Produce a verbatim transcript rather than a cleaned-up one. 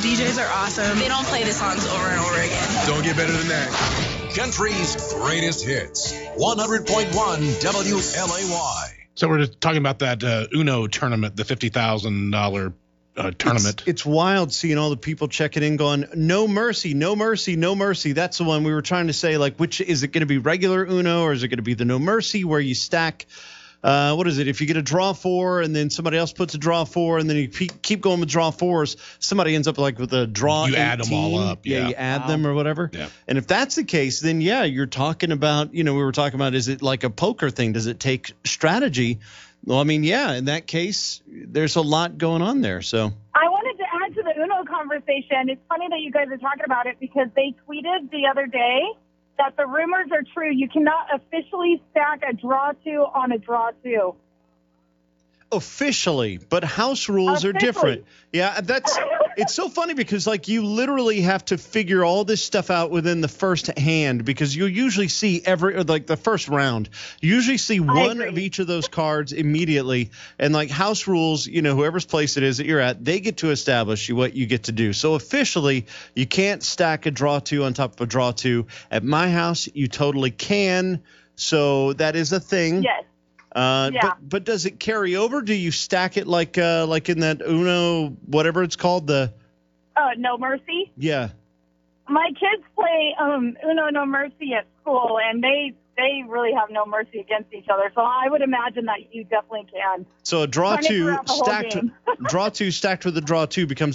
D Js are awesome. They don't play the songs over and over again. Don't get better than that. Country's greatest hits. one hundred point one W L A Y. So we're just talking about that uh, Uno tournament, the fifty thousand dollars uh, tournament. It's, it's wild seeing all the people checking in going, no mercy, no mercy, no mercy. That's the one we were trying to say, like, which is it going to be regular Uno or is it going to be the no mercy where you stack Uh, what is it? If you get a draw four and then somebody else puts a draw four and then you pe- keep going with draw fours, somebody ends up like with a draw You eighteen. add them all up, yeah. you add Wow. them or whatever. Yeah. And if that's the case, then yeah, you're talking about, you know, we were talking about, is it like a poker thing? Does it take strategy? Well, I mean, yeah, in that case, there's a lot going on there. So I wanted to add to the Uno conversation. It's funny that you guys are talking about it because they tweeted the other day that the rumors are true. You cannot officially stack a draw two on a draw two. officially, but house rules are Officially. different. Yeah, that's it's so funny because like you literally have to figure all this stuff out within the first hand because you usually see every or like the first round. You usually see one agree. of each of those cards immediately, and like house rules, you know, whoever's place it is that you're at, they get to establish you what you get to do. So officially, you can't stack a draw two on top of a draw two. At my house, you totally can. So that is a thing. Yes. Uh, Yeah. but but does it carry over? Do you stack it like uh, like in that Uno, whatever it's called? The Uh, no mercy. yeah. My kids play um, Uno No Mercy at school, and they they really have no mercy against each other. So I would imagine that you definitely can. So a draw Trying to two figure out the whole stacked game. draw two stacked with a draw two becomes